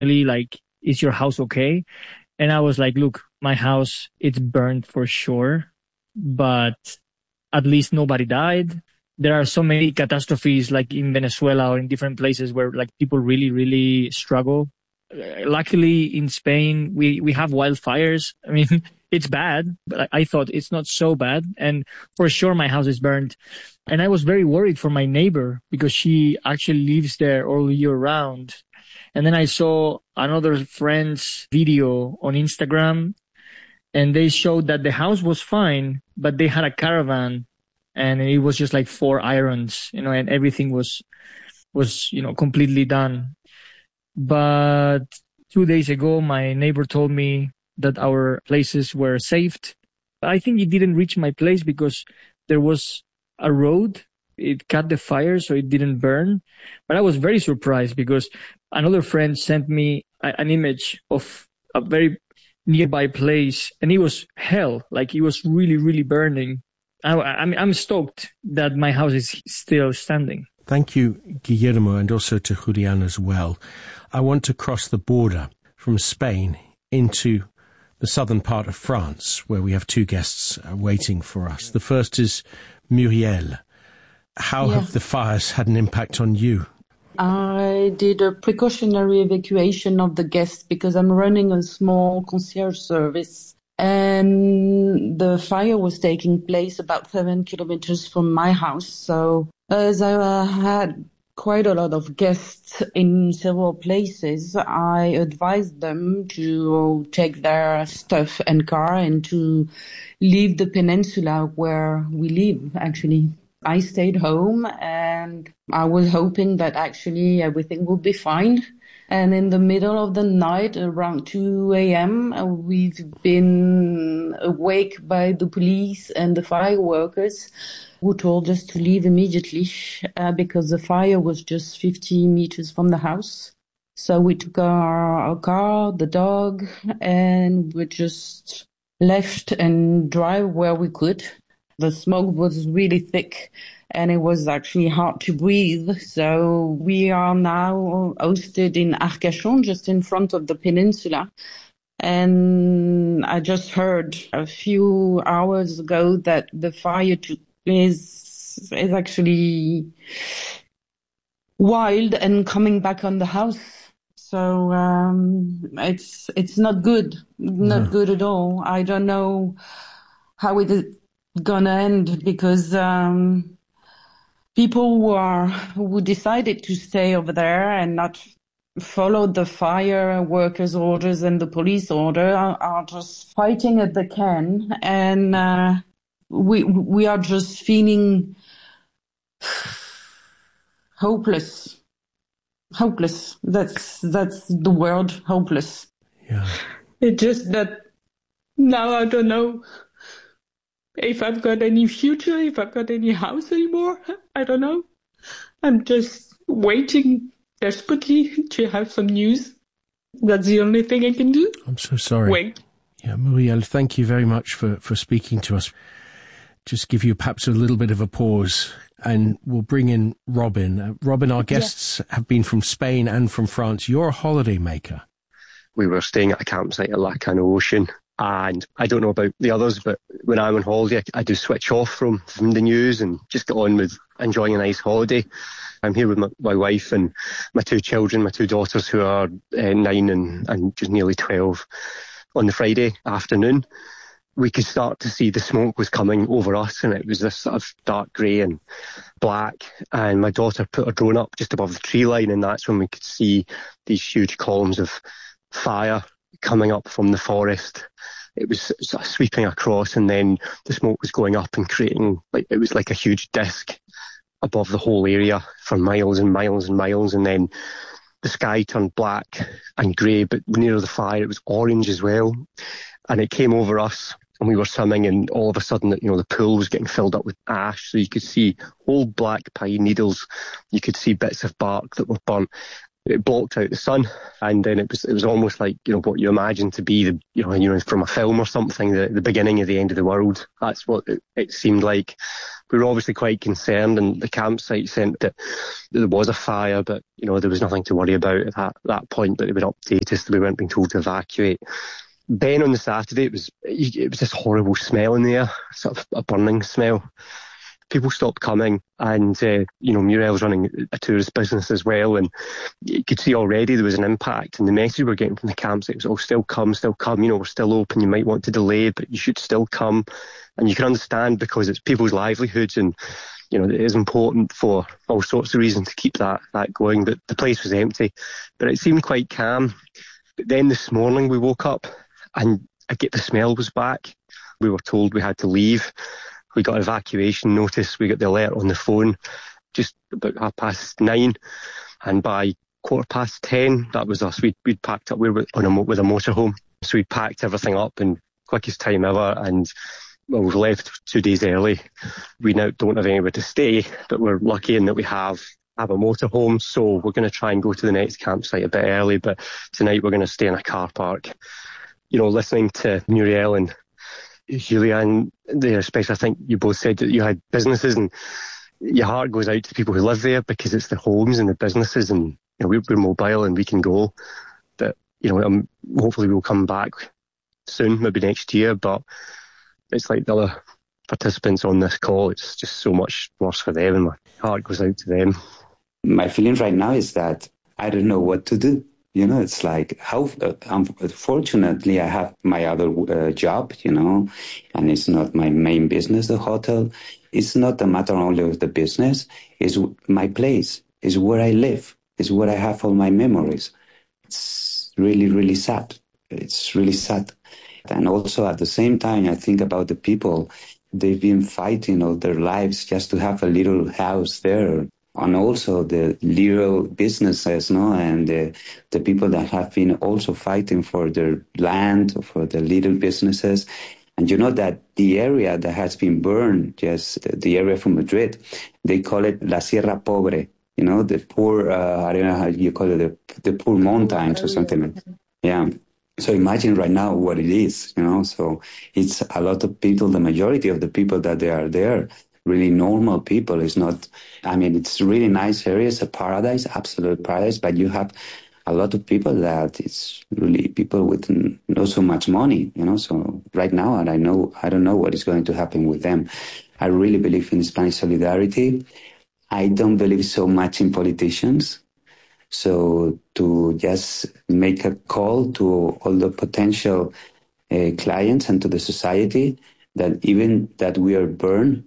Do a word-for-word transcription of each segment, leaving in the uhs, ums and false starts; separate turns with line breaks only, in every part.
really, like, is your house okay? And I was like, look, my house, it's burned for sure, but at least nobody died. There are so many catastrophes like in Venezuela or in different places where like people really, really struggle. Uh, Luckily in Spain, we, we have wildfires. I mean, it's bad, but I I thought it's not so bad. And for sure my house is burned. And I was very worried for my neighbor because she actually lives there all year round. And then I saw another friend's video on Instagram and they showed that the house was fine, but they had a caravan and it was just like four irons, you know, and everything was, was, you know, completely done. But two days ago, my neighbor told me that our places were saved. I think it didn't reach my place because there was a road. It cut the fire, so it didn't burn. But I was very surprised because another friend sent me a, an image of a very nearby place, and it was hell. Like it was really, really burning. I, I'm, I'm stoked that my house is still standing.
Thank you, Guillermo, and also to Julian as well. I want to cross the border from Spain into the southern part of France, where we have two guests waiting for us. The first is Muriel. How
Yeah.
have the fires had an impact on you?
I did a precautionary evacuation of the guests because I'm running a small concierge service. And the fire was taking place about seven kilometers from my house. So as I had quite a lot of guests in several places, I advised them to take their stuff and car and to leave the peninsula where we live, actually. I stayed home and I was hoping that actually everything would be fine. And in the middle of the night, around two a.m., we've been awake by the police and the fire workers who told us to leave immediately uh, because the fire was just fifty meters from the house. So we took our, our car, the dog, and we just left and drive where we could. The smoke was really thick and it was actually hard to breathe. So we are now hosted in Arcachon, just in front of the peninsula. And I just heard a few hours ago that the fire took is is actually wild and coming back on the house. So um, it's it's not good, not
No.
good at all. I don't know how it is gonna end because um, people who are who decided to stay over there and not follow the fire workers' orders and the police order are, are just fighting at the can, and uh, we we are just feeling hopeless. Hopeless. That's that's the word, hopeless.
Yeah.
It's just that now I don't know if I've got any future, if I've got any house anymore. I don't know. I'm just waiting desperately to have some news. That's the only thing I can do.
I'm so sorry.
Wait.
Yeah, Muriel, thank you very much for, for speaking to us. Just give you perhaps a little bit of a pause and we'll bring in Robin. Uh, Robin, our guests yeah. have been from Spain and from France. You're a holiday maker.
We were staying at a campsite at Lacanau Ocean. And I don't know about the others, but when I'm on holiday, I do switch off from, from the news and just get on with enjoying a nice holiday. I'm here with my, my wife and my two children, my two daughters who are uh, nine and, and just nearly twelve. On the Friday afternoon, we could start to see the smoke was coming over us, and it was this sort of dark grey and black. And my daughter put her drone up just above the tree line, and that's when we could see these huge columns of fire coming up from the forest. It was sort of sweeping across, and then the smoke was going up and creating, like, it was like a huge disc above the whole area for miles and miles and miles. And then the sky turned black and grey, but near the fire it was orange as well. And it came over us, and we were swimming, and all of a sudden, you know, the pool was getting filled up with ash, so you could see whole black pine needles. You could see bits of bark that were burnt. It blocked out the sun, and then it was it was almost like, you know, what you imagine to be the, you know, you know, from a film or something, the, the beginning of the end of the world. That's what it, it seemed like. We were obviously quite concerned, and the campsite sent that there was a fire, but, you know, there was nothing to worry about at that, that point, but they would update us that we weren't being told to evacuate. Then on the Saturday, it was it was this horrible smell in the air, sort of a burning smell. People stopped coming, and, uh, you know, Muriel's running a tourist business as well, and you could see already there was an impact, and the message we were getting from the campsite was, oh, still come, still come, you know, we're still open, you might want to delay, but you should still come. And you can understand, because it's people's livelihoods, and, you know, it is important for all sorts of reasons to keep that, that going, but the place was empty. But it seemed quite calm. But then this morning we woke up, and I get the smell was back. We were told we had to leave. We got evacuation notice. We got the alert on the phone just about half past nine. And by quarter past ten, that was us. We'd, we'd packed up. We were on a, with a motorhome. So we packed everything up in quickest time ever. And, well, we've left two days early. We now don't have anywhere to stay, but we're lucky in that we have, have a motorhome. So we're going to try and go to the next campsite a bit early. But tonight we're going to stay in a car park. You know, listening to Muriel and Julian there, especially, I think you both said that you had businesses, and your heart goes out to people who live there, because it's the homes and the businesses, and, you know, we're, we're mobile and we can go. But, you know, um, hopefully we'll come back soon, maybe next year. But it's like the other participants on this call, it's just so much worse for them, and my heart goes out to them.
My feeling right now is that I don't know what to do. You know, it's like, how, uh, unfortunately, I have my other uh, job, you know, and it's not my main business, the hotel. It's not a matter only of the business. It's my place. It's where I live. It's where I have all my memories. It's really, really sad. It's really sad. And also at the same time, I think about the people. They've been fighting all their lives just to have a little house there. And also the little businesses, no, and the, the people that have been also fighting for their land, for the little businesses. And you know that the area that has been burned, just the area from Madrid, they call it La Sierra Pobre, you know, the poor, uh, I don't know how you call it, the, the poor mountains or something. Yeah. So imagine right now what it is, you know, so it's a lot of people, the majority of the people that they are there, really normal people. It's not, I mean, it's a really nice area. It's a paradise, absolute paradise, but you have a lot of people that it's really people with not so much money, you know, so right now, and I know, I don't know what is going to happen with them. I really believe in Spanish solidarity. I don't believe so much in politicians. So to just make a call to all the potential uh, clients and to the society that even that we are burned,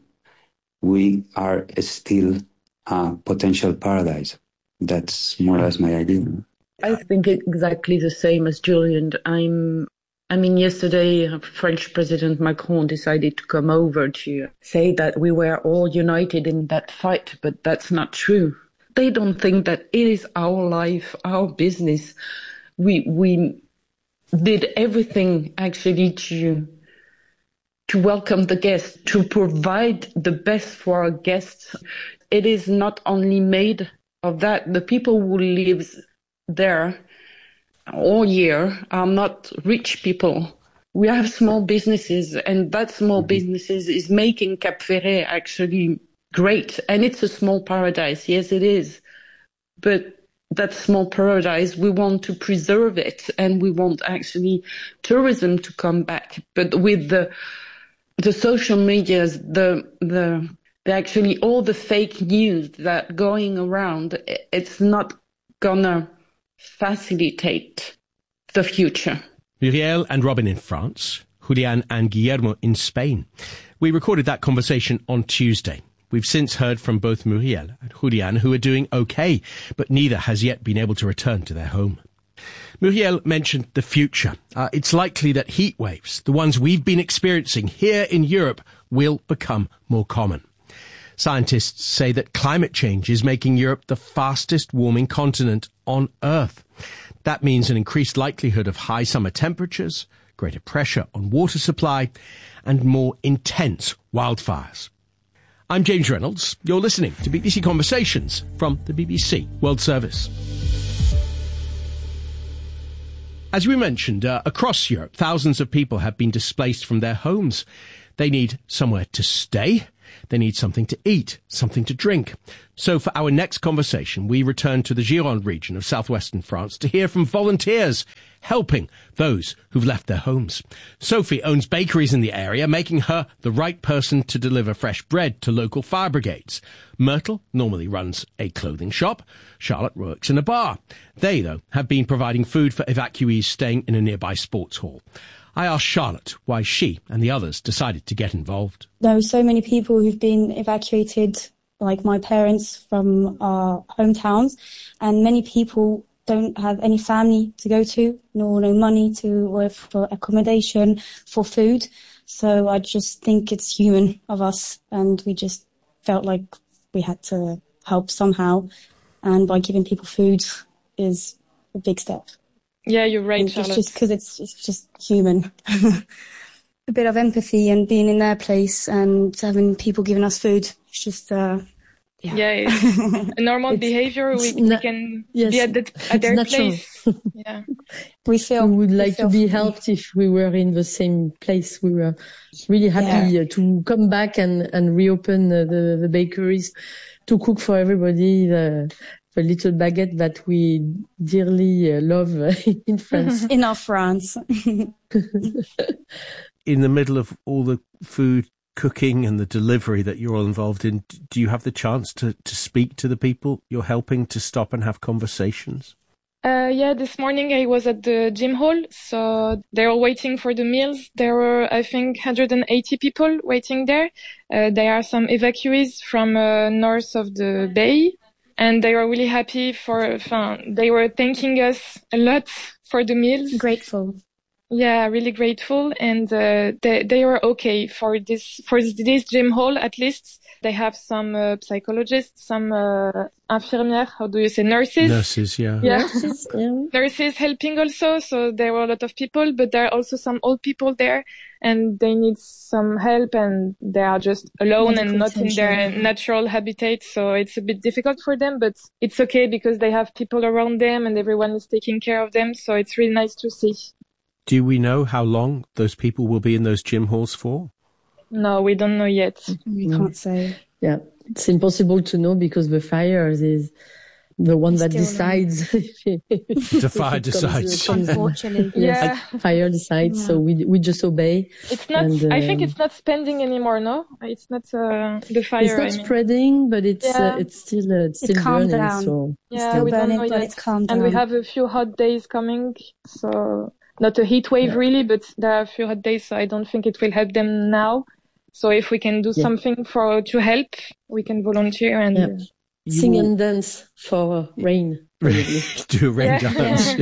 we are still a potential paradise. That's more or less my idea.
I think exactly the same as Julian. I'm, I mean, yesterday, French President Macron decided to come over to say that we were all united in that fight, but that's not true. They don't think that it is our life, our business. We, we did everything actually to to welcome the guests, to provide the best for our guests. It is not only made of that. The people who live there all year are not rich people. We have small businesses, and that small mm-hmm. businesses is making Cap Ferret actually great. And it's a small paradise. Yes, it is. But that small paradise, we want to preserve it, and we want actually tourism to come back. But with the the social medias, the, the, the actually all the fake news that going around, it's not gonna facilitate the future.
Muriel and Robin in France, Julian and Guillermo in Spain. We recorded that conversation on Tuesday. We've since heard from both Muriel and Julian, who are doing okay, but neither has yet been able to return to their home. Muriel mentioned the future. Uh, it's likely that heat waves, the ones we've been experiencing here in Europe, will become more common. Scientists say that climate change is making Europe the fastest warming continent on Earth. That means an increased likelihood of high summer temperatures, greater pressure on water supply, and more intense wildfires. I'm James Reynolds. You're listening to B B C Conversations from the B B C World Service. As we mentioned, uh, across Europe, thousands of people have been displaced from their homes. They need somewhere to stay, They need something to eat, something to drink. So for our next conversation, we return to the Gironde region of southwestern France to hear from volunteers helping those who've left their homes. Sophie owns bakeries in the area, making her the right person to deliver fresh bread to local fire brigades. Myrtle normally runs a clothing shop. Charlotte works in a bar. They, though, have been providing food for evacuees staying in a nearby sports hall. I asked Charlotte why she and the others decided to get involved.
There are so many people who've been evacuated, like my parents, from our hometowns, and many people don't have any family to go to, nor no money to or for accommodation, for food. So I just think it's human of us, and we just felt like we had to help somehow, and by giving people food is a big step.
Yeah, you're right,
and
Charlotte.
It's just because it's, it's just human. A bit of empathy and being in their place and having people giving us food. It's just, uh, yeah.
Yeah, it's a normal behavior. We,
na-
we can
yes,
be at, the, at their
natural.
place. Yeah.
We feel
we would like
feel
to be
free.
helped if we were in the same place. We were really happy
Yeah.
uh, to come back and, and reopen uh, the, the bakeries, to cook for everybody the, the little baguette that we dearly uh, love uh, in France.
In our France.
In the middle of all the food cooking and the delivery that you're all involved in, do you have the chance to, to speak to the people you're helping, to stop and have conversations?
Uh, yeah, this morning I was at the gym hall, so they were waiting for the meals. There were, I think, one hundred eighty people waiting there. Uh, there are some evacuees from uh, north of the bay, and they were really happy for, uh, they were thanking us a lot for the meals.
Grateful.
Yeah, really grateful, and uh, they they were okay for this for this gym hall. At least they have some uh, psychologists, some uh, infirmières. How do you say nurses?
Nurses, yeah.
Yeah,
Nurses, yeah.
nurses helping also. So there were a lot of people, but there are also some old people there, and they need some help, and they are just alone
Medical
and not in their
attention.
natural habitat. So it's a bit difficult for them, but it's okay because they have people around them, and everyone is taking care of them. So it's really nice to see.
Do we know how long those people will be in those gym halls for?
No, we don't know yet.
We can't say.
Yeah, it's impossible to know because the fires is the one
It's
that
still
decides.
The fire decides.
Unfortunately.
Yes, fire decides,
Yeah.
so we we just obey.
It's not,
And,
I think
um,
it's not spending anymore, no? It's not uh, the fire,
It's not
I mean.
spreading, but it's
Yeah.
uh, it's still uh, it's
It's
still
calmed
burning.
down.
So
It's
Yeah,
still
we don't
burning,
know
but
yet.
it's calmed
And
down.
we have a few hot days coming, so not a heat wave
Yeah.
really, but there are a few hot days, so I don't think it will help them now. So if we can do
Yeah.
something for to help, we can volunteer and
Yeah.
You
sing
will
and dance for rain. Probably.
do a rain
Yeah.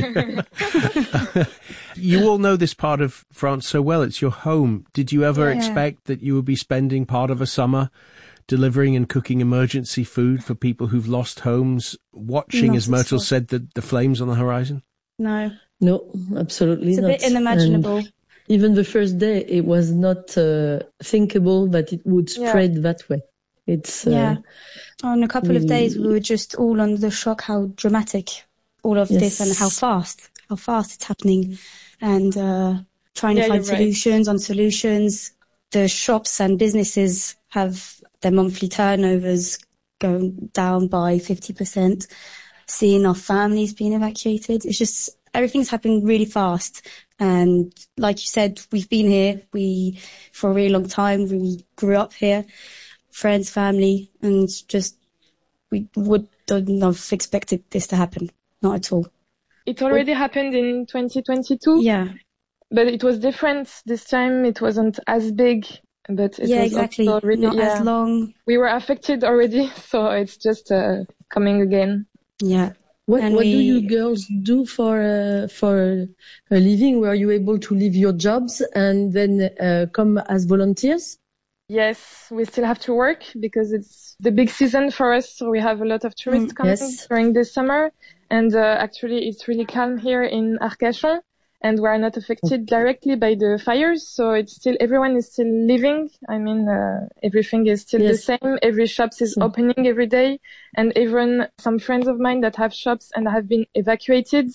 dance. You all know this part of France so well. It's your home. Did you ever
Yeah.
expect that you would be spending part of a summer delivering and cooking emergency food for people who've lost homes, watching,
Not
as
at
Myrtle
all.
said, the, the flames on the horizon?
No.
No, absolutely
It's a
not.
bit unimaginable.
And even the first day, it was not uh, thinkable that it would
Yeah.
spread that way. It's uh,
Yeah. On a couple of
we-
days, we were just all under the shock how dramatic all of
Yes.
this and how fast, how fast it's happening, and uh, trying
Yeah,
to find
you're right.
solutions on solutions. The shops and businesses have their monthly turnovers going down by fifty percent. Seeing our families being evacuated, it's just everything's happening really fast. And like you said, we've been here we for a really long time. We grew up here. Friends, family, and just we would not have expected this to happen. Not at all.
it already happened in twenty twenty-two,
Yeah,
but it was different this time. It wasn't as big, but it
yeah,
was
exactly.
also really,
Not
yeah.
as long.
We were affected already, so it's just uh, coming again.
Yeah.
What,
And
what do
we-
you girls do for uh, for a living? Were you able to leave your jobs and then uh, come as volunteers?
Yes, we still have to work because it's the big season for us. So we have a lot of tourists
Mm,
coming
yes.
during the summer. And uh, actually, it's really calm here in Arcachon. And we are not affected directly by the fires. So it's still, everyone is still living. I mean, uh, everything is still
Yes.
the same. Every shops is
Mm.
opening every day. And even some friends of mine that have shops and have been evacuated,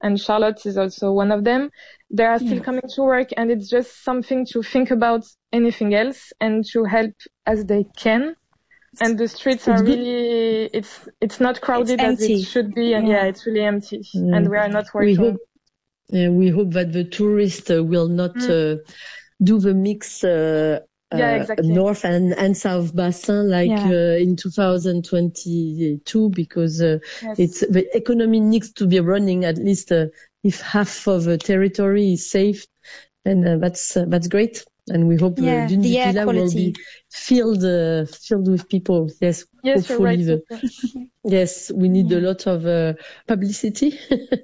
and Charlotte is also one of them. They are still yeah. coming to work, and it's just something to think about anything else and to help as they can. And the streets are really, it's it's not crowded as it should be, and yeah, yeah it's really empty, yeah. and we are not working.
We hope, uh, we hope that the tourists uh, will not mm. uh, do the mix uh,
yeah, exactly.
uh, north and, and south bassin like yeah. uh, in two thousand twenty-two, because uh, yes. it's the economy needs to be running at least uh, if half of the territory is safe, and uh, that's uh, that's great. And we hope yeah, the Dune Villa will be filled, uh, filled with people. Yes,
yes,
hopefully.
You're right.
The, yes, we need yeah. a lot of uh, publicity,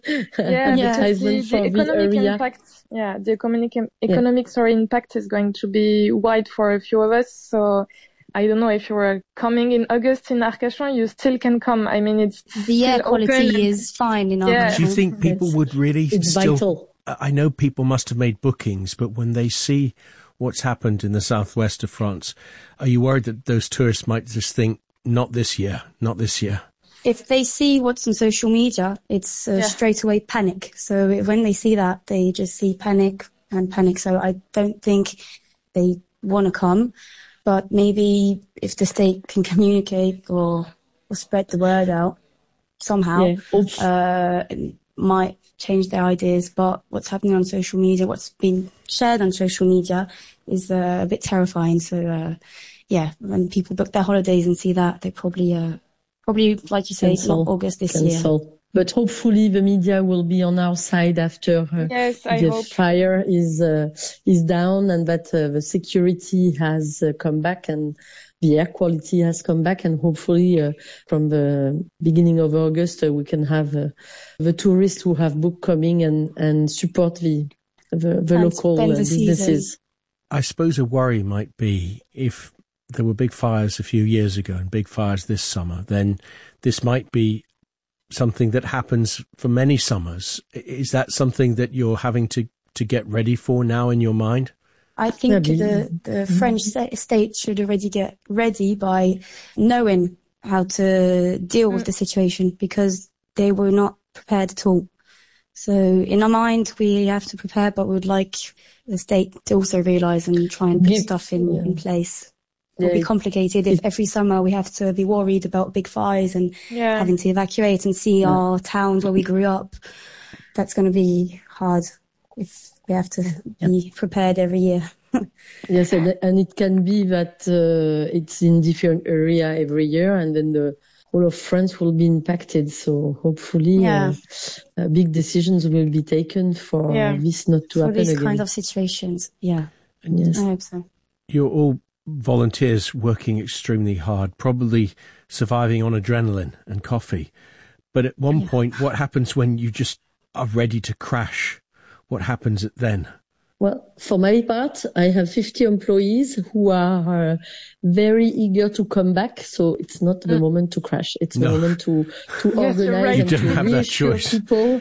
yeah,
advertisement
the,
for
the
the
economic
area.
Impact, yeah, the economic economic yeah. sorry impact is going to be wide for a few of us. So I don't know if you were coming in August in Arcachon, you still can come. I mean, it's
the air quality is fine in Arcachon.
Yeah. Do you think people
it's,
would really
it's
still?
Vital.
I know people must have made bookings, but when they see what's happened in the southwest of France, are you worried that those tourists might just think, not this year, not this year?
If they see what's on social media, it's uh, yeah. straight away panic. So when they see that, they just see panic and panic. So I don't think they want to come, but maybe if the state can communicate or, or spread the word out somehow, yeah. uh, it might change their ideas. But what's happening on social media, what's been shared on social media is uh, a bit terrifying. So, uh, yeah, when people book their holidays and see that, they probably, uh, probably, like you say,
Cancel.
not August this
Cancel.
year.
But hopefully the media will be on our side after uh,
yes, I
the
hope.
fire is uh, is down, and that uh, the security has uh, come back and the air quality has come back, and hopefully uh, from the beginning of August uh, we can have uh, the tourists who have booked coming and, and support the the, the local uh, businesses. Season.
I suppose a worry might be if there were big fires a few years ago and big fires this summer, then this might be something that happens for many summers. Is that something that you're having to, to get ready for now in your mind?
I think the, the French state should already get ready by knowing how to deal with the situation, because they were not prepared at all. So in our mind, we have to prepare, but we would like the state to also realise and try and put yeah. stuff in, yeah. in place. It will yeah. be complicated if every summer we have to be worried about big fires and yeah. having to evacuate and see yeah. our towns where we grew up. That's going to be hard if we have to yeah. be prepared every year.
Yes, and, and it can be that uh, it's in different area every year, and then the whole of France will be impacted. So hopefully, yeah. uh, uh, big decisions will be taken for yeah. this not to
for
happen
these
again.
kind of situations. Yeah,
yes.
I hope so.
You're all volunteers working extremely hard, probably surviving on adrenaline and coffee. But at one yeah. point, what happens when you just are ready to crash? What happens then?
Well, for my part, I have fifty employees who are uh, very eager to come back. So it's not the mm. moment to crash. It's the no. moment to, to yes, organize right.
and
to
have
reassure people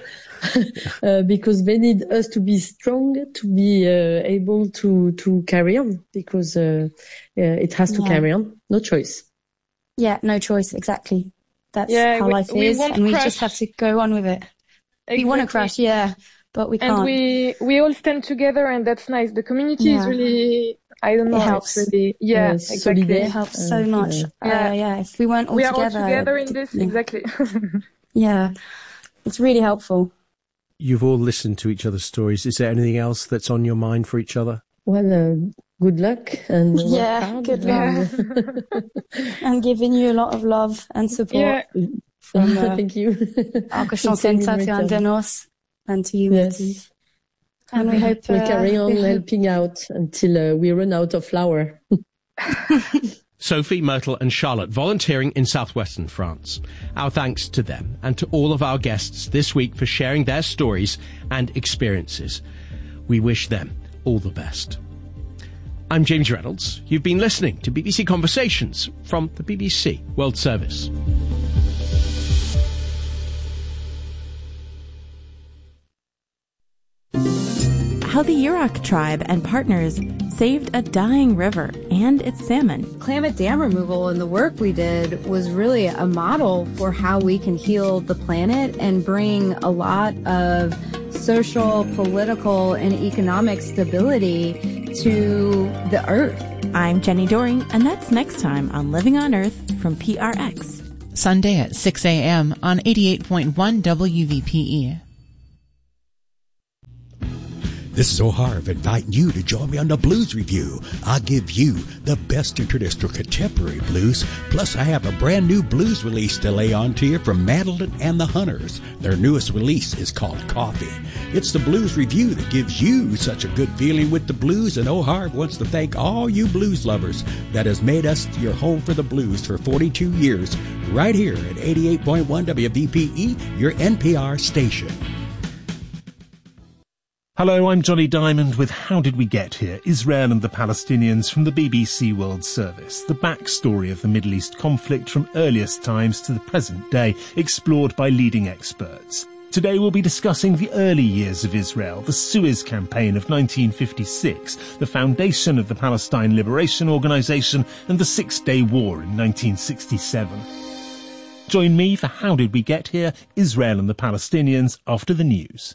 uh, because they need us to be strong, to be uh, able to, to carry on, because uh, uh, it has to yeah. carry on. No choice.
Yeah, no choice. Exactly. That's
yeah,
how
we,
life
we
is. And we
crash.
just have to go on with it. Exactly. We want to crash, yeah. But we can't.
And we, we all stand together, and that's nice. The community yeah. is really, I don't know.
It helps.
It's really, yeah,
yes,
exactly.
It helps so much. Yeah. Uh, yeah. If we weren't all
we
together.
We are all together in this,
yeah.
exactly.
Yeah. It's really helpful.
You've all listened to each other's stories. Is there anything else that's on your mind for each other?
Well, uh, good luck. And
yeah, good luck. And giving you a lot of love and support.
Yeah.
From, uh, Thank you.
Arcachon Centre to Andenos. And to you,
yes.
Marty. And we hope
we'll
uh,
carry on we helping out until uh, we run out of flour.
Sophie, Myrtle and Charlotte volunteering in southwestern France. Our thanks to them and to all of our guests this week for sharing their stories and experiences. We wish them all the best. I'm James Reynolds. You've been listening to B B C Conversations from the B B C World Service.
How the Yurok tribe and partners saved a dying river and its salmon.
Klamath Dam removal and the work we did was really a model for how we can heal the planet and bring a lot of social, political, and economic stability to the Earth.
I'm Jenny Doring, and that's next time on Living on Earth from P R X.
Sunday at six a.m. on eighty-eight point one W V P E.
This is O'Harv inviting you to join me on the Blues Review. I'll give you the best in traditional contemporary blues. Plus, I have a brand new blues release to lay on to you from Madeline and the Hunters. Their newest release is called Coffee. It's the Blues Review that gives you such a good feeling with the blues, and O'Harv wants to thank all you blues lovers that has made us your home for the blues for forty-two years, right here at eighty-eight point one W V P E, your N P R station.
Hello, I'm Johnny Diamond with How Did We Get Here? Israel and the Palestinians from the B B C World Service. The backstory of the Middle East conflict from earliest times to the present day, explored by leading experts. Today we'll be discussing the early years of Israel, the Suez Campaign of nineteen fifty-six, the foundation of the Palestine Liberation Organization, and the Six-Day War in nineteen sixty-seven. Join me for How Did We Get Here? Israel and the Palestinians after the news.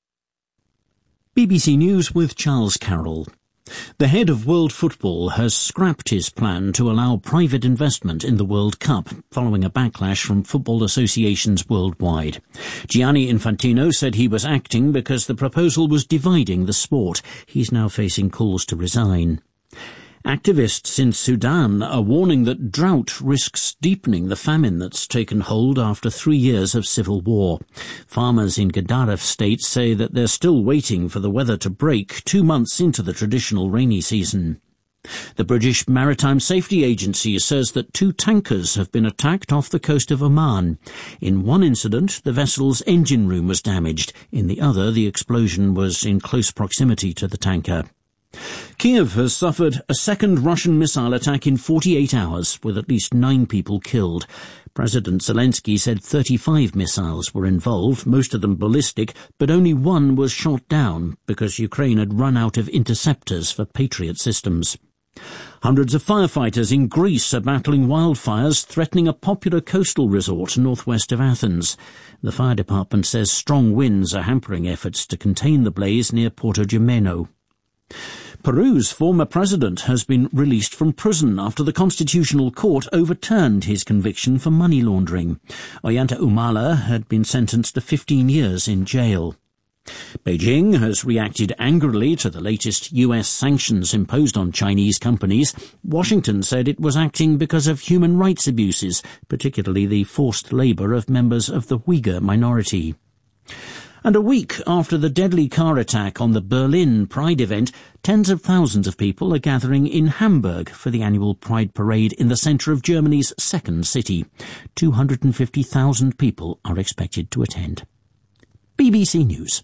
B B C News with Charles Carroll. The head of World Football has scrapped his plan to allow private investment in the World Cup, following a backlash from football associations worldwide. Gianni Infantino said he was acting because the proposal was dividing the sport. He's now facing calls to resign. Activists in Sudan are warning that drought risks deepening the famine that's taken hold after three years of civil war. Farmers in Gedaref state say that they're still waiting for the weather to break two months into the traditional rainy season. The British Maritime Safety Agency says that two tankers have been attacked off the coast of Oman. In one incident, the vessel's engine room was damaged. In the other, the explosion was in close proximity to the tanker. Kiev has suffered a second Russian missile attack in forty-eight hours, with at least nine people killed. President Zelensky said thirty-five missiles were involved, most of them ballistic, but only one was shot down because Ukraine had run out of interceptors for Patriot systems. Hundreds of firefighters in Greece are battling wildfires threatening a popular coastal resort northwest of Athens. The fire department says strong winds are hampering efforts to contain the blaze near Porto Gemeno. Peru's former president has been released from prison after the Constitutional Court overturned his conviction for money laundering. Ollanta Humala had been sentenced to fifteen years in jail. Beijing has reacted angrily to the latest U S sanctions imposed on Chinese companies. Washington said it was acting because of human rights abuses, particularly the forced labor of members of the Uyghur minority. And a week after the deadly car attack on the Berlin Pride event, tens of thousands of people are gathering in Hamburg for the annual Pride Parade in the centre of Germany's second city. two hundred fifty thousand people are expected to attend. B B C News.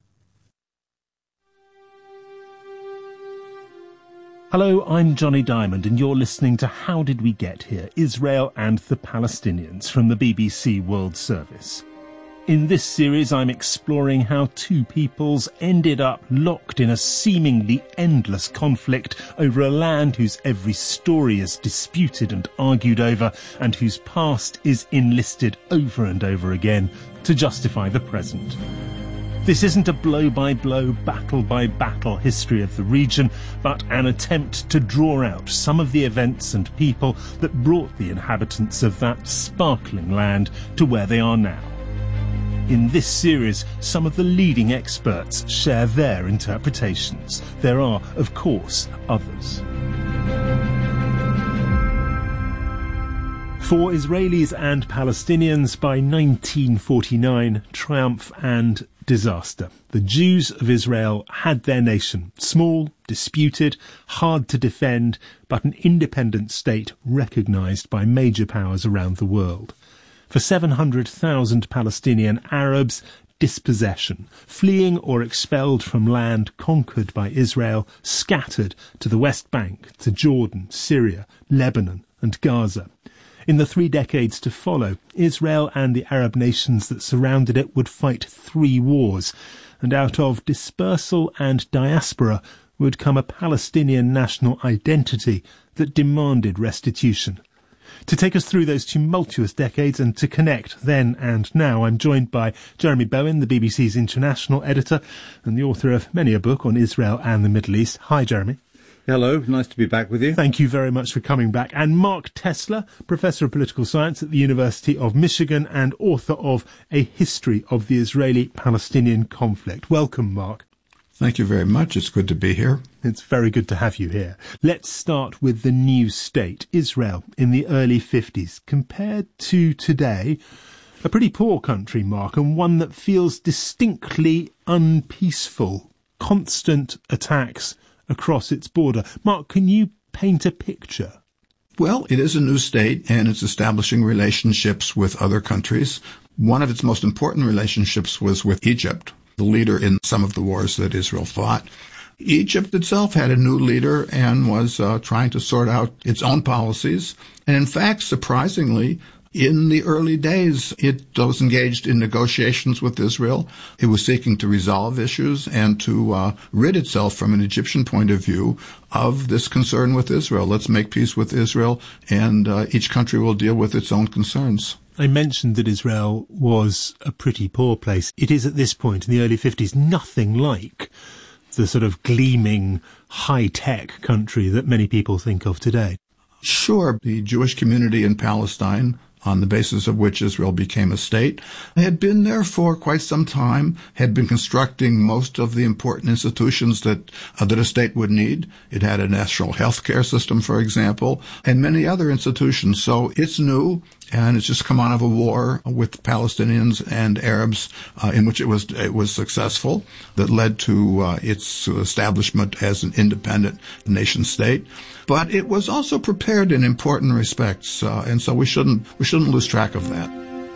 Hello, I'm Johnny Diamond, and you're listening to How Did We Get Here? Israel and the Palestinians from the B B C World Service. In this series, I'm exploring how two peoples ended up locked in a seemingly endless conflict over a land whose every story is disputed and argued over, and whose past is enlisted over and over again to justify the present. This isn't a blow-by-blow, battle-by-battle history of the region, but an attempt to draw out some of the events and people that brought the inhabitants of that sparkling land to where they are now. In this series, some of the leading experts share their interpretations. There are, of course, others. For Israelis and Palestinians by nineteen forty-nine, triumph and disaster. The Jews of Israel had their nation, small, disputed, hard to defend, but an independent state recognised by major powers around the world. For seven hundred thousand Palestinian Arabs, dispossession, fleeing or expelled from land conquered by Israel, scattered to the West Bank, to Jordan, Syria, Lebanon and Gaza. In the three decades to follow, Israel and the Arab nations that surrounded it would fight three wars, and out of dispersal and diaspora, would come a Palestinian national identity that demanded restitution. To take us through those tumultuous decades and to connect then and now, I'm joined by Jeremy Bowen, the B B C's international editor and the author of many a book on Israel and the Middle East. Hi, Jeremy.
Hello, nice to be back with you.
Thank you very much for coming back. And Mark Tesler, Professor of Political Science at the University of Michigan and author of A History of the Israeli-Palestinian Conflict. Welcome, Mark.
Thank you very much. It's good to be here.
It's very good to have you here. Let's start with the new state, Israel, in the early fifties. Compared to today, a pretty poor country, Mark, and one that feels distinctly unpeaceful. Constant attacks across its border. Mark, can you paint a picture?
Well, it is a new state, and it's establishing relationships with other countries. One of its most important relationships was with Egypt, the leader in some of the wars that Israel fought. Egypt itself had a new leader and was uh, trying to sort out its own policies. And in fact, surprisingly, in the early days, it was engaged in negotiations with Israel. It was seeking to resolve issues and to uh, rid itself, from an Egyptian point of view, of this concern with Israel. Let's make peace with Israel, and uh, each country will deal with its own concerns.
I mentioned that Israel was a pretty poor place. It is at this point, in the early fifties, nothing like the sort of gleaming, high-tech country that many people think of today.
Sure, the Jewish community in Palestine, on the basis of which Israel became a state, had been there for quite some time, had been constructing most of the important institutions that uh, that a state would need. It had a national health care system, for example, and many other institutions. So it's new, and it's just come out of a war with Palestinians and Arabs uh, in which it was it was successful, that led to uh, its establishment as an independent nation state. But it was also prepared in important respects, uh, and so we shouldn't we shouldn't lose track of that.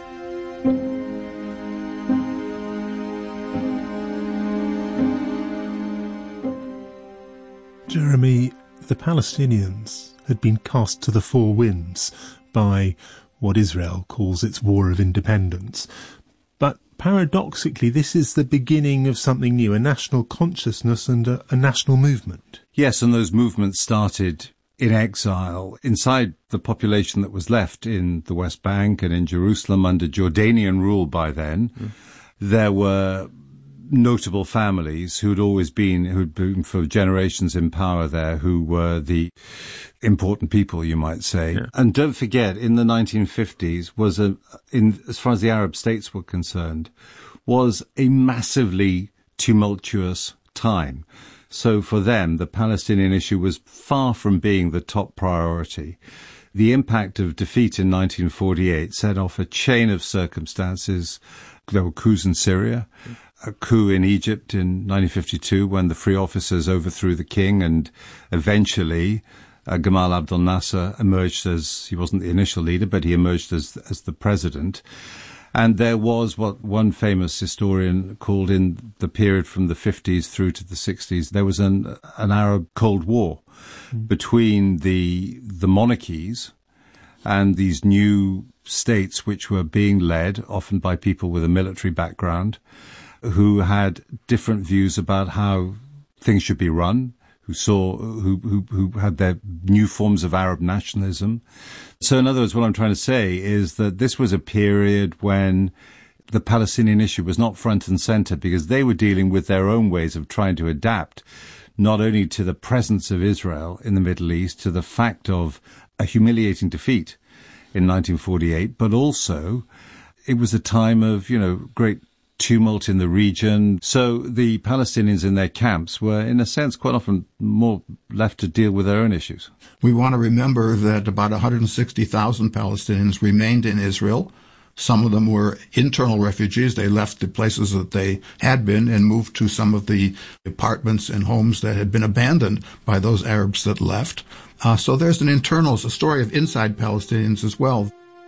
Jeremy, the Palestinians had been cast to the four winds by what Israel calls its War of Independence. But paradoxically, this is the beginning of something new, a national consciousness and a, a national movement.
Yes, and those movements started in exile inside the population that was left in the West Bank and in Jerusalem under Jordanian rule by then. Mm. There were notable families who'd always been, who'd been for generations in power there, who were the important people, you might say. Yeah. And don't forget, in the nineteen fifties was a, in as far as the Arab states were concerned, was a massively tumultuous time. So for them, the Palestinian issue was far from being the top priority. The impact of defeat in nineteen forty-eight set off a chain of circumstances. There were coups in Syria, a coup in Egypt in nineteen fifty-two when the free officers overthrew the king, and eventually uh, Gamal Abdel Nasser emerged as, he wasn't the initial leader, but he emerged as as the president. And there was what one famous historian called, in the period from the fifties through to the sixties, there was an an Arab Cold War mm. between the the monarchies and these new states which were being led often by people with a military background who had different views about how things should be run, who saw, who, who, who had their new forms of Arab nationalism. So in other words, what I'm trying to say is that this was a period when the Palestinian issue was not front and center, because they were dealing with their own ways of trying to adapt, not only to the presence of Israel in the Middle East, to the fact of a humiliating defeat in nineteen forty-eight, but also it was a time of, you know, great tumult in the region. So the Palestinians in their camps were, in a sense, quite often more left to deal with their own issues.
We want to remember that about one hundred sixty thousand Palestinians remained in Israel. Some of them were internal refugees. They left the places that they had been and moved to some of the apartments and homes that had been abandoned by those Arabs that left. Uh, so there's an internal, a story of inside Palestinians as well.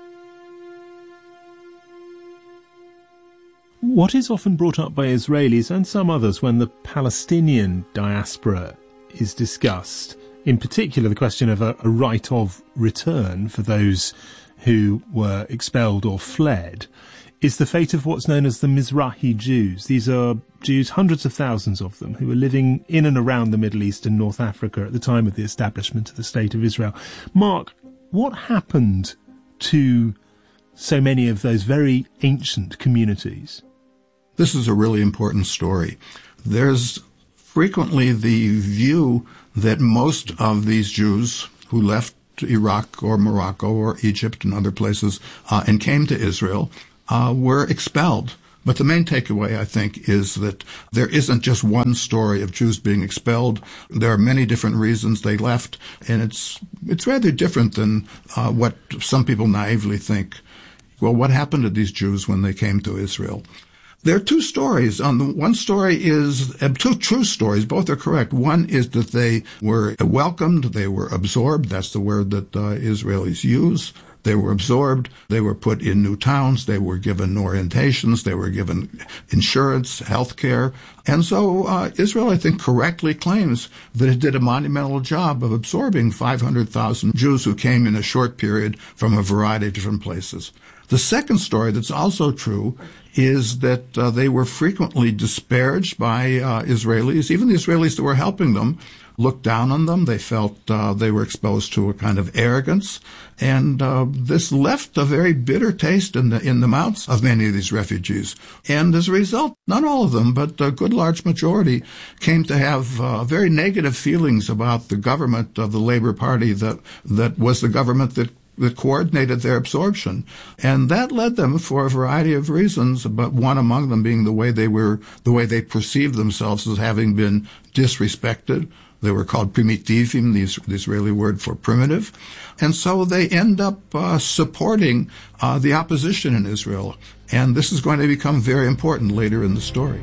What is often brought up by Israelis and some others when the Palestinian diaspora is discussed, in particular the question of a, a right of return for those who were expelled or fled, is the fate of what's known as the Mizrahi Jews. These are Jews, hundreds of thousands of them, who were living in and around the Middle East and North Africa at the time of the establishment of the State of Israel. Mark, what happened to so many of those very ancient communities?
This is a really important story. There's frequently the view that most of these Jews who left Iraq or Morocco or Egypt and other places uh, and came to Israel uh, were expelled. But the main takeaway, I think, is that there isn't just one story of Jews being expelled. There are many different reasons they left, and it's it's rather different than uh, what some people naively think. Well, what happened to these Jews when they came to Israel? There are two stories. On the one story is uh, two true stories. Both are correct. One is that they were welcomed, they were absorbed. That's the word that uh, Israelis use. They were absorbed. They were put in new towns. They were given orientations. They were given insurance, health care. And so uh, Israel, I think, correctly claims that it did a monumental job of absorbing five hundred thousand Jews who came in a short period from a variety of different places. The second story that's also true is that uh, they were frequently disparaged by uh, Israelis. Even the Israelis that were helping them looked down on them. They felt uh, they were exposed to a kind of arrogance. And uh, this left a very bitter taste in the in the mouths of many of these refugees. And as a result, not all of them, but a good large majority came to have uh, very negative feelings about the government of the Labour Party that that was the government that that coordinated their absorption. And that led them for a variety of reasons, but one among them being the way they were, the way they perceived themselves as having been disrespected. They were called primitivim, the, the Israeli word for primitive. And so they end up uh, supporting uh, the opposition in Israel. And this is going to become very important later in the story.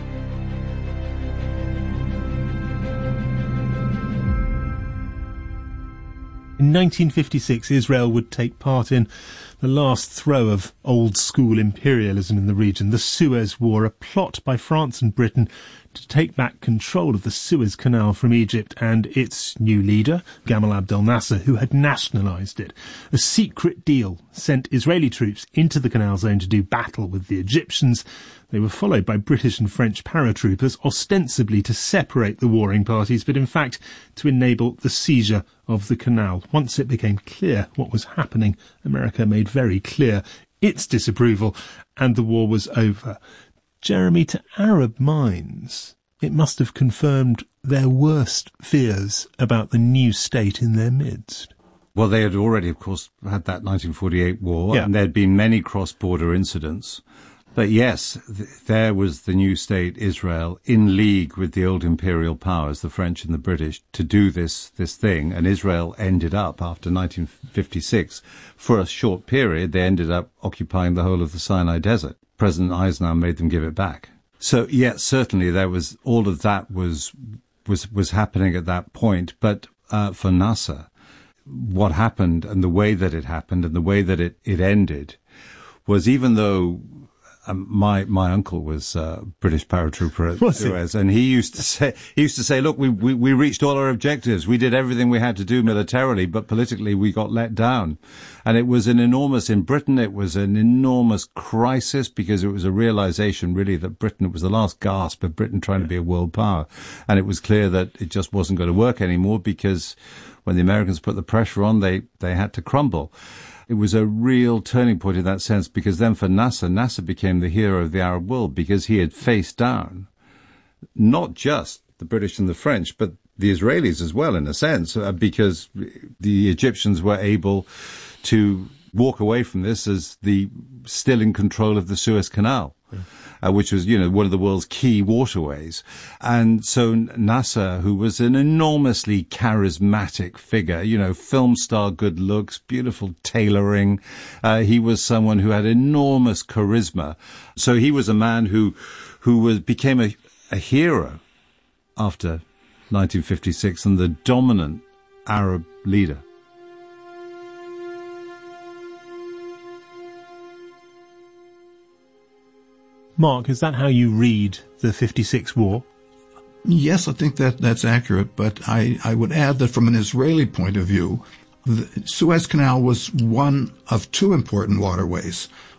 In nineteen fifty-six, Israel would take part in the last throw of old-school imperialism in the region, the Suez War, a plot by France and Britain to take back control of the Suez Canal from Egypt and its new leader, Gamal Abdel Nasser, who had nationalised it. A secret deal sent Israeli troops into the canal zone to do battle with the Egyptians. They were followed by British and French paratroopers, ostensibly to separate the warring parties, but in fact to enable the seizure of the canal. Once it became clear what was happening, America made very clear its disapproval, and the war was over. Jeremy, to Arab minds, it must have confirmed their worst fears about the new state in their midst.
Well, they had already, of course, had that nineteen forty-eight war, yeah. And there had been many cross-border incidents. But yes, th- there was the new state, Israel, in league with the old imperial powers, the French and the British, to do this this thing. And Israel ended up, after nineteen fifty-six, for a short period, they ended up occupying the whole of the Sinai Desert. President Eisenhower made them give it back. So, yes, certainly there was, all of that was was was happening at that point. But uh, for Nasser, what happened and the way that it happened and the way that it, it ended was, even though Um, my my uncle was uh, British paratrooper at Suez, and he used to say he used to say, look, we, we we reached all our objectives, we did everything we had to do militarily, but politically we got let down, and it was an enormous in Britain. It was an enormous crisis because it was a realization, really, that Britain it was the last gasp of Britain trying to be a world power, and it was clear that it just wasn't going to work anymore because when the Americans put the pressure on, they they had to crumble. It was a real turning point in that sense, because then for Nasser, Nasser became the hero of the Arab world because he had faced down not just the British and the French, but the Israelis as well, in a sense, uh, because the Egyptians were able to walk away from this as the still in control of the Suez Canal. Yeah. Uh, which was, you know, one of the world's key waterways. And so Nasser, who was an enormously charismatic figure, you know, film star good looks, beautiful tailoring, uh, he was someone who had enormous charisma. So he was a man who, who was, became a, a hero after nineteen fifty-six and the dominant Arab leader.
Mark, is that how you read the fifty-six war?
Yes, I think that that's accurate, but I, I would add that from an Israeli point of view, the Suez Canal was one of two important waterways.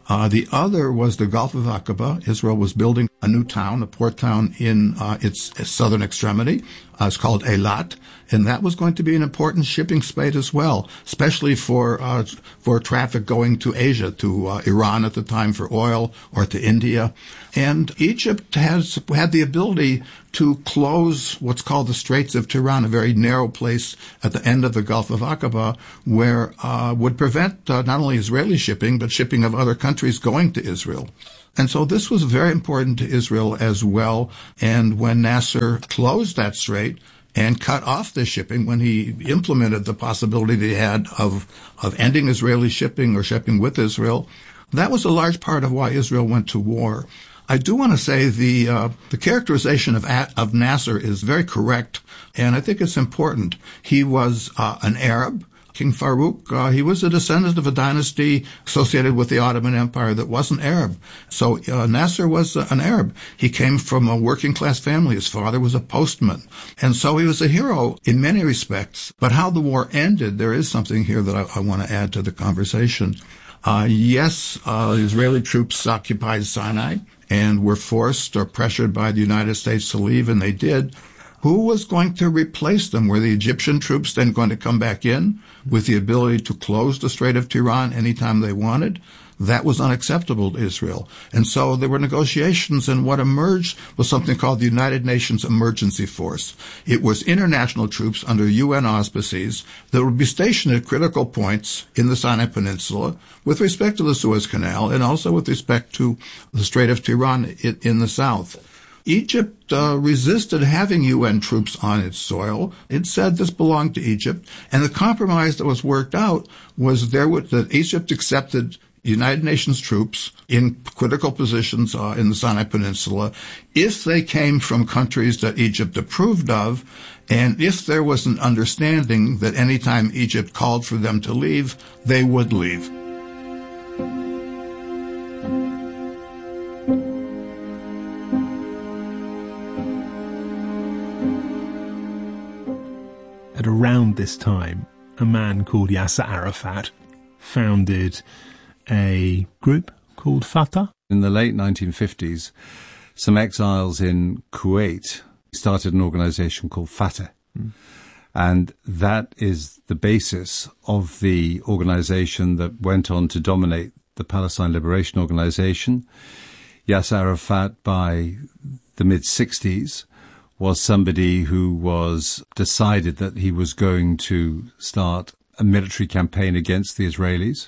Uh, the other was the Gulf of Aqaba. Israel was building a new town, a port town in uh, its, its southern extremity. Uh, it's called Eilat, and that was going to be an important shipping spate as well, especially for uh, for traffic going to Asia, to uh, Iran at the time for oil, or to India. And Egypt has had the ability to close what's called the Straits of Tiran, a very narrow place at the end of the Gulf of Aqaba, where uh, would prevent uh, not only Israeli shipping, but shipping of other countries going to Israel. And so this was very important to Israel as well. And when Nasser closed that strait and cut off the shipping, when he implemented the possibility that he had of, of ending Israeli shipping or shipping with Israel, that was a large part of why Israel went to war. I do want to say the uh, the characterization of of Nasser is very correct, and I think it's important. He was uh, an Arab. King Farouk, uh, he was a descendant of a dynasty associated with the Ottoman Empire that wasn't Arab. So uh, Nasser was uh, an Arab. He came from a working-class family. His father was a postman. And so he was a hero in many respects. But how the war ended, there is something here that I, I want to add to the conversation. Uh, yes, uh, Israeli troops occupied Sinai and were forced or pressured by the United States to leave, and they did. Who was going to replace them? Were the Egyptian troops then going to come back in with the ability to close the Strait of Tiran anytime they wanted? That was unacceptable to Israel. And so there were negotiations, and what emerged was something called the United Nations Emergency Force. It was international troops under U N auspices that would be stationed at critical points in the Sinai Peninsula with respect to the Suez Canal and also with respect to the Strait of Tiran in the south. Egypt uh, resisted having U N troops on its soil. It said this belonged to Egypt, and the compromise that was worked out was there would, that Egypt accepted United Nations troops in critical positions uh, in the Sinai Peninsula if they came from countries that Egypt approved of, and if there was an understanding that any time Egypt called for them to leave, they would leave.
At around this time, a man called Yasser Arafat founded a group called Fatah.
In the late nineteen fifties, some exiles in Kuwait started an organization called Fatah. Mm. And that is the basis of the organization that went on to dominate the Palestine Liberation Organization. Yasser Arafat, by the mid-sixties, was somebody who was decided that he was going to start a military campaign against the Israelis.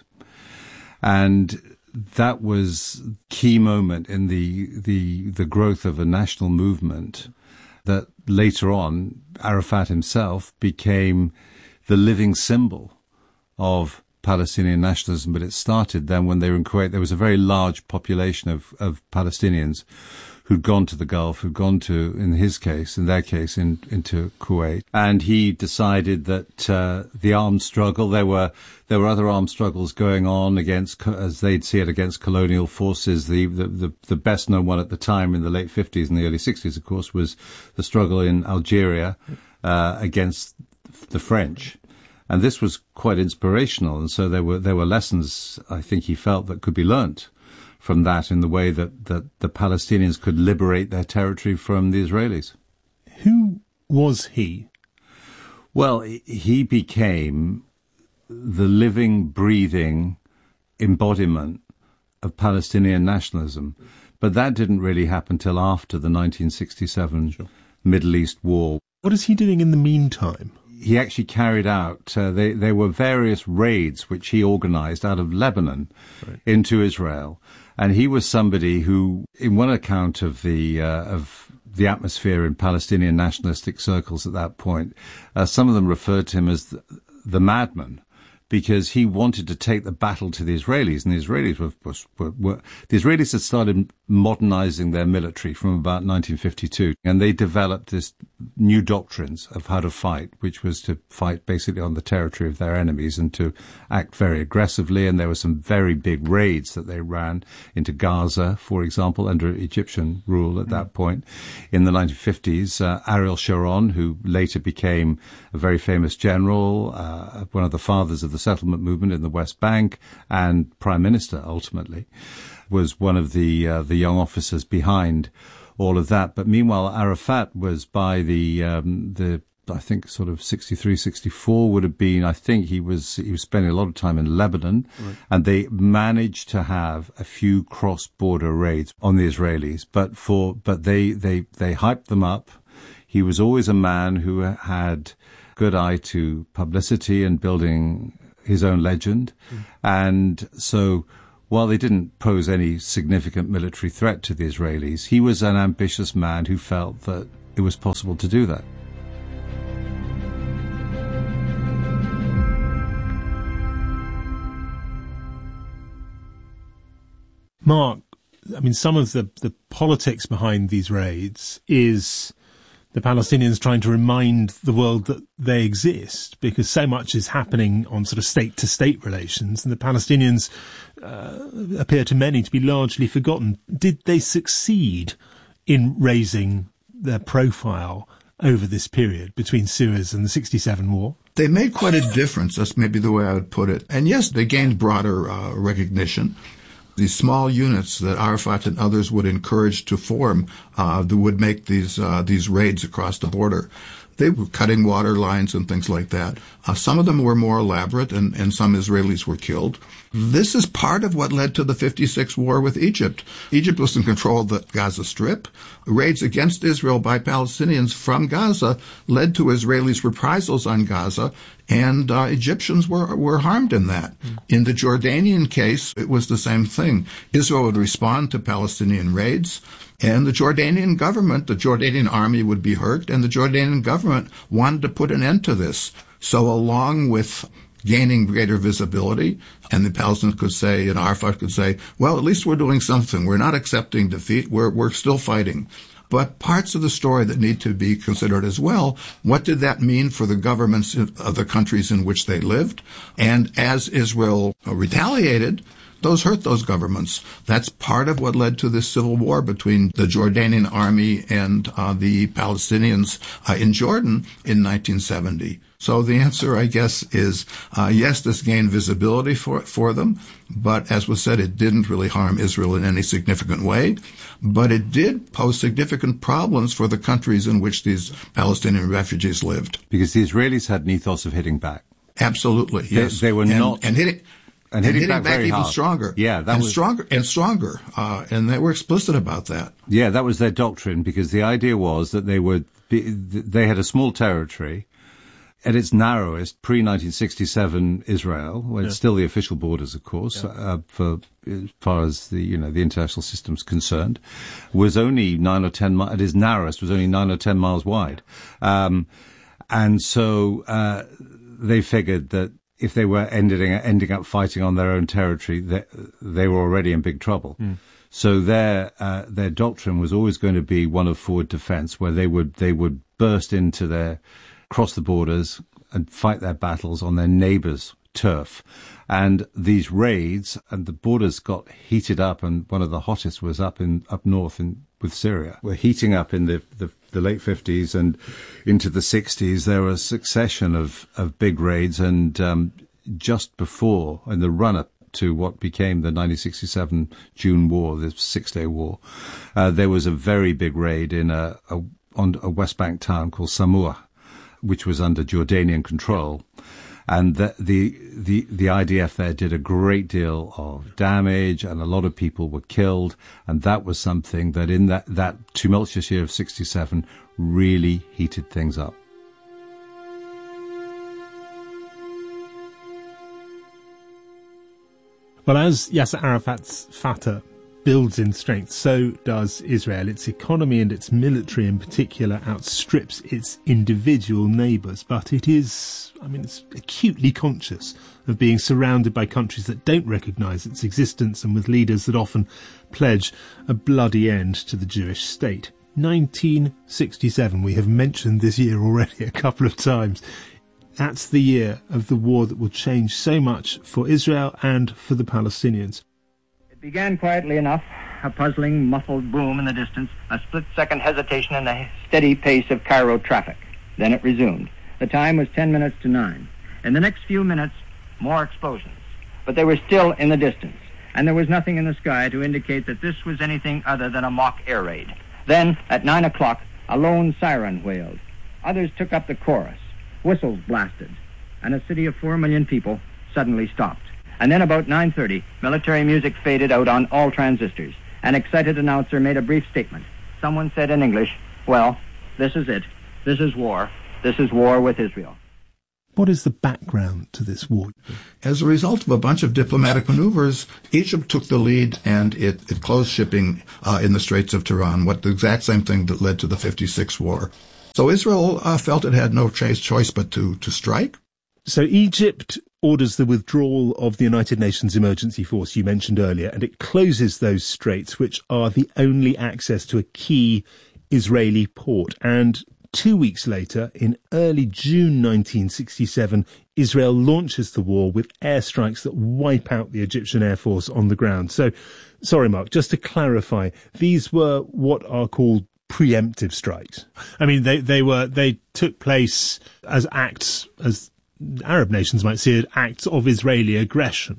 And that was a key moment in the, the, the growth of a national movement that later on, Arafat himself became the living symbol of Palestinian nationalism. But it started then when they were in Kuwait. There was a very large population of, of Palestinians who'd gone to the Gulf, who'd gone to, in his case, in their case, in, into Kuwait. And he decided that uh, the armed struggle, there were there were other armed struggles going on against, as they'd see it, against colonial forces. The, the, the, the best known one at the time in the late fifties and the early sixties, of course, was the struggle in Algeria uh, against the French. And this was quite inspirational. And so there were there were lessons, I think he felt, that could be learnt from that in the way that, that the Palestinians could liberate their territory from the Israelis.
Who was he?
Well, he became the living, breathing embodiment of Palestinian nationalism. But that didn't really happen till after the nineteen sixty-seven sure. Middle East War.
What is he doing in the meantime?
He actually carried out, uh, they, there were various raids which he organized out of Lebanon right. into Israel. And he was somebody who, in one account of the uh, of the atmosphere in Palestinian nationalistic circles at that point, uh, some of them referred to him as the, the madman, because he wanted to take the battle to the Israelis, and the Israelis were, were, were the Israelis had started modernizing their military from about nineteen fifty-two. And they developed this new doctrines of how to fight, which was to fight basically on the territory of their enemies and to act very aggressively. And there were some very big raids that they ran into Gaza, for example, under Egyptian rule at that point. In the nineteen fifties, uh, Ariel Sharon, who later became a very famous general, uh, one of the fathers of the settlement movement in the West Bank and prime minister ultimately, was one of the uh, the young officers behind all of that. But meanwhile, Arafat was by the um, the I think sort of sixty-three, sixty-four would have been. I think he was he was spending a lot of time in Lebanon, right. And they managed to have a few cross-border raids on the Israelis. But for but they they they hyped them up. He was always a man who had good eye to publicity and building his own legend, mm. And so, while they didn't pose any significant military threat to the Israelis, he was an ambitious man who felt that it was possible to do that.
Mark, I mean, some of the, the politics behind these raids is the Palestinians trying to remind the world that they exist, because so much is happening on sort of state-to-state relations, and the Palestinians uh, appear to many to be largely forgotten. Did they succeed in raising their profile over this period between Suez and the sixty-seven war?
They made quite a difference. That's maybe the way I would put it. And yes, they gained broader uh, recognition. These small units that Arafat and others would encourage to form uh, that would make these uh, these raids across the border. They were cutting water lines and things like that. Uh, some of them were more elaborate, and, and some Israelis were killed. This is part of what led to the fifty-six war with Egypt. Egypt was in control of the Gaza Strip. Raids against Israel by Palestinians from Gaza led to Israelis' reprisals on Gaza, and uh, Egyptians were were harmed in that. Mm. In the Jordanian case, it was the same thing. Israel would respond to Palestinian raids, and the Jordanian government, the Jordanian army would be hurt, and the Jordanian government wanted to put an end to this. So along with gaining greater visibility, and the Palestinians could say, and Arafat could say, well, at least we're doing something. We're not accepting defeat. We're, we're still fighting. But parts of the story that need to be considered as well, what did that mean for the governments of the countries in which they lived? And as Israel retaliated, those hurt those governments. That's part of what led to this civil war between the Jordanian army and uh, the Palestinians uh, in Jordan in nineteen seventy. So the answer, I guess, is uh, yes, this gained visibility for for them, but as was said, it didn't really harm Israel in any significant way. But it did pose significant problems for the countries in which these Palestinian refugees lived.
Because the Israelis had an ethos of hitting back.
Absolutely, yes.
They, they were
and,
not...
And hitting...
And hitting,
and hitting
back,
back
very
even
hard.
stronger.
Yeah, that
and
was
stronger and stronger. Uh, and they were explicit about that.
Yeah, that was their doctrine, because the idea was that they would be, they had a small territory at its narrowest pre nineteen sixty-seven Israel, where yeah. it's still the official borders, of course, yeah. uh, for as far as the you know the international system's concerned, was only nine or ten mi- at its narrowest was only nine or ten miles wide, um, and so uh, they figured that if they were ending ending up fighting on their own territory, they, they were already in big trouble. Mm. So their uh, their doctrine was always going to be one of forward defence, where they would they would burst into their cross the borders and fight their battles on their neighbours' turf. And these raids, and the borders got heated up, and one of the hottest was up in up north in with Syria. We're heating up in the, the, the late fifties and into the sixties. There was a succession of, of big raids, and um, just before, in the run-up to what became the nineteen sixty-seven June War, the Six-Day War, uh, there was a very big raid in a, a, on a West Bank town called Samoua, which was under Jordanian control. And the, the, the, the I D F there did a great deal of damage, and a lot of people were killed. And that was something that in that, that tumultuous year of sixty-seven really heated things up.
Well, as Yasser Arafat's Fatah builds in strength, so does Israel. Its economy and its military in particular outstrips its individual neighbours, but it is, I mean, it's acutely conscious of being surrounded by countries that don't recognise its existence and with leaders that often pledge a bloody end to the Jewish state. nineteen sixty-seven, we have mentioned this year already a couple of times. That's the year of the war that will change so much for Israel and for the Palestinians.
It began quietly enough, a puzzling, muffled boom in the distance, a split-second hesitation in the steady pace of Cairo traffic. Then it resumed. The time was ten minutes to nine. In the next few minutes, more explosions. But they were still in the distance, and there was nothing in the sky to indicate that this was anything other than a mock air raid. Then, at nine o'clock, a lone siren wailed. Others took up the chorus. Whistles blasted, and a city of four million people suddenly stopped. And then about nine thirty, military music faded out on all transistors. An excited announcer made a brief statement. Someone said in English, well, this is it. This is war. This is war with Israel.
What is the background to this war?
As a result of a bunch of diplomatic maneuvers, Egypt took the lead and it, it closed shipping uh, in the Straits of Tiran, what the exact same thing that led to the fifty-six war. So Israel uh, felt it had no choice but to, to strike.
So Egypt orders the withdrawal of the United Nations Emergency Force you mentioned earlier, and it closes those straits, which are the only access to a key Israeli port. And two weeks later, in early June nineteen sixty-seven, Israel launches the war with airstrikes that wipe out the Egyptian Air Force on the ground. So, sorry, Mark, just to clarify, these were what are called preemptive strikes. I mean, they, they were, they took place as acts, as Arab nations might see it, acts of Israeli aggression.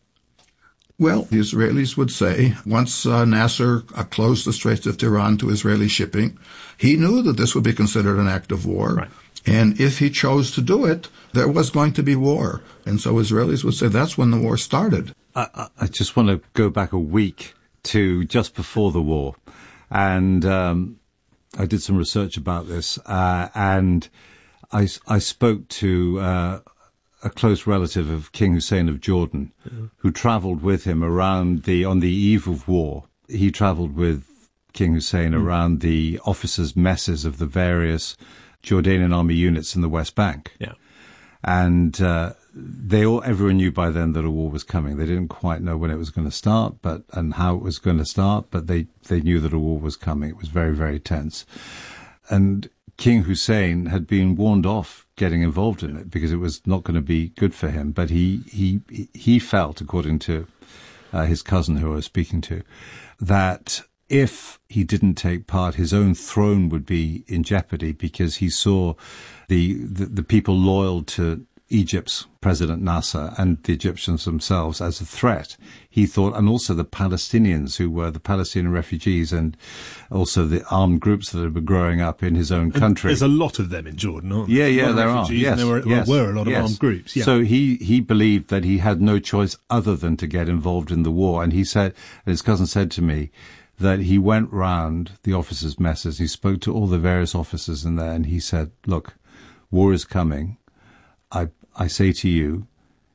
Well, the Israelis would say, once uh, Nasser uh, closed the Straits of Tiran to Israeli shipping, he knew that this would be considered an act of war.
Right.
And if he chose to do it, there was going to be war. And so Israelis would say that's when the war started.
I, I just want to go back a week to just before the war. And um, I did some research about this, uh, and I, I spoke to uh, a close relative of King Hussein of Jordan, yeah. who travelled with him around the on the eve of war. He travelled with King Hussein mm. around the officers' messes of the various Jordanian army units in the West Bank.
Yeah.
And uh, they all, everyone knew by then that a war was coming. They didn't quite know when it was going to start, but and how it was going to start, but they, they knew that a war was coming. It was very, very tense. And King Hussein had been warned off getting involved in it because it was not going to be good for him. But he he he felt, according to uh, his cousin who I was speaking to, that if he didn't take part, his own throne would be in jeopardy because he saw the the, the people loyal to Egypt's President Nasser and the Egyptians themselves as a threat. He thought, and also the Palestinians who were the Palestinian refugees and also the armed groups that had been growing up in his own country.
And there's a lot of them in Jordan, aren't there?
Yeah, yeah, there are. Yes,
there were,
yes,
were a lot
yes.
of armed groups. Yeah.
So he, he believed that he had no choice other than to get involved in the war. And he said, and his cousin said to me, that he went round the officers' messes. He spoke to all the various officers in there and he said, look, war is coming. I I say to you,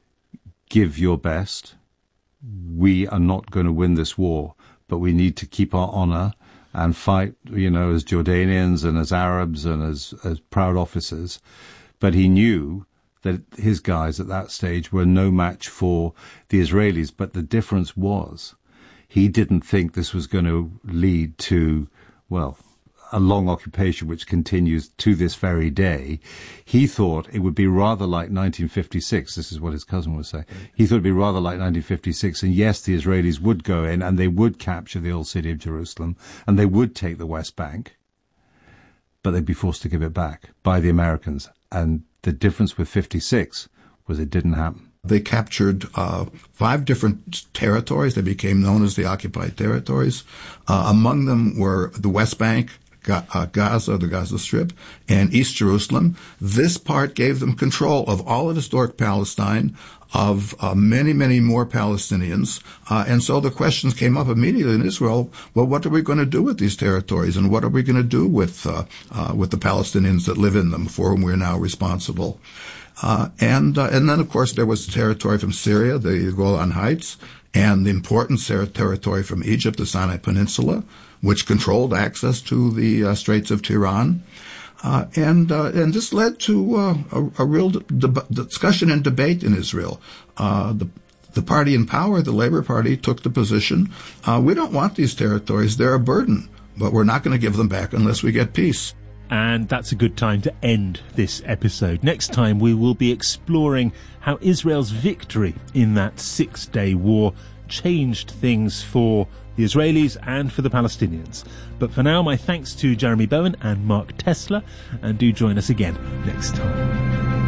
give your best. We are not going to win this war, but we need to keep our honor and fight, you know, as Jordanians and as Arabs and as, as proud officers. But he knew that his guys at that stage were no match for the Israelis. But the difference was he didn't think this was going to lead to, well, a long occupation which continues to this very day. He thought it would be rather like nineteen fifty-six. This is what his cousin was saying. He thought it would be rather like nineteen fifty-six. And yes, the Israelis would go in and they would capture the old city of Jerusalem and they would take the West Bank, but they'd be forced to give it back by the Americans. And the difference with fifty-six was it didn't happen.
They captured uh, five different territories. They became known as the occupied territories. Uh, among them were the West Bank, Gaza, the Gaza Strip, and East Jerusalem. This part gave them control of all of historic Palestine, of uh, many, many more Palestinians. Uh, and so the questions came up immediately in Israel, well, what are we going to do with these territories? And what are we going to do with uh, uh, with the Palestinians that live in them, for whom we're now responsible? Uh, and uh, and then, of course, there was territory from Syria, the Golan Heights, and the important territory from Egypt, the Sinai Peninsula, which controlled access to the uh, Straits of Tiran. Uh, and uh, and this led to uh, a, a real de- discussion and debate in Israel. Uh, the the party in power, the Labour Party, took the position, uh, we don't want these territories, they're a burden, but we're not going to give them back unless we get peace.
And that's a good time to end this episode. Next time we will be exploring how Israel's victory in that six-day war changed things for the Israelis and for the Palestinians. But for now, my thanks to Jeremy Bowen and Mark Tesler, and do join us again next time.